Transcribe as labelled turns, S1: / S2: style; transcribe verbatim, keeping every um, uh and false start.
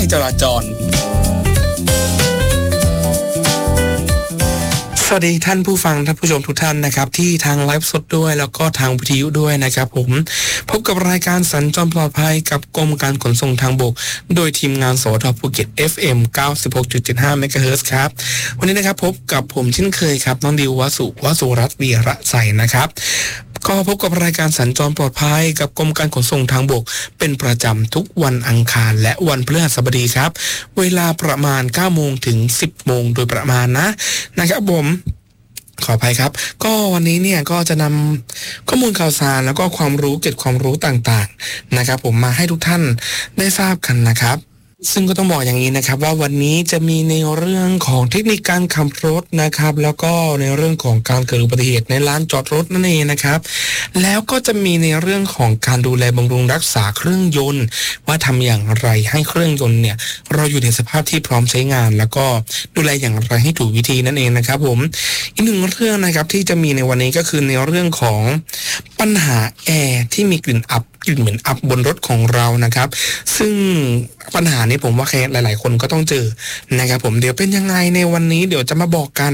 S1: จราจรสวัสดีท่านผู้ฟังท่านผู้ชมทุกท่านนะครับที่ทางไลฟ์สดด้วยแล้วก็ทางวิทยุด้วยนะครับผมพบกับรายการสัญจรปลอดภัยกับกรมการขนส่งทางบกโดยทีมงานสวทภูเก็ต เอฟ เอ็ม เก้าสิบหกจุดเจ็ดห้า เมกะเฮิรตซ์ครับวันนี้นะครับพบกับผมเช่นเคยครับน้องดิววสุวสุรัตน์วีระใสนะครับก็พบกับรายการสัญจรปลอดภัยกับกรมการขนส่งทางบกเป็นประจำทุกวันอังคารและวันพฤหัสบดีครับเวลาประมาณ เก้าโมงถึงสิบโมงโดยประมาณนะนะครับผมขออภัยครับก็วันนี้เนี่ยก็จะนำข้อมูลข่าวสารแล้วก็ความรู้เก็บความรู้ต่างๆนะครับผมมาให้ทุกท่านได้ทราบกันนะครับซึ่งก็ต้องบอกอย่างนี้นะครับว่าวันนี้จะมีในเรื่องของเทคนิคการขับรถนะครับแล้วก็ในเรื่องของการเกิดอุบัติเหตุในลานจอดรถนั่นเองนะครับแล้วก็จะมีในเรื่องของการดูแลบำรุงรักษาเครื่องยนต์ว่าทำอย่างไรให้เครื่องยนต์เนี่ยเราอยู่ในสภาพที่พร้อมใช้งานแล้วก็ดูแลอย่างไรให้ถูกวิธีนั่นเองนะครับผมอีกหนึ่งเรื่องนะครับที่จะมีในวันนี้ก็คือในเรื่องของปัญหาแอร์ที่มีกลิ่นอับกลิ่นเหม็นอับบนรถของเรานะครับซึ่งปัญหานี้ผมว่าใครหลายๆคนก็ต้องเจอนะครับผมเดี๋ยวเป็นยังไงในวันนี้เดี๋ยวจะมาบอกกัน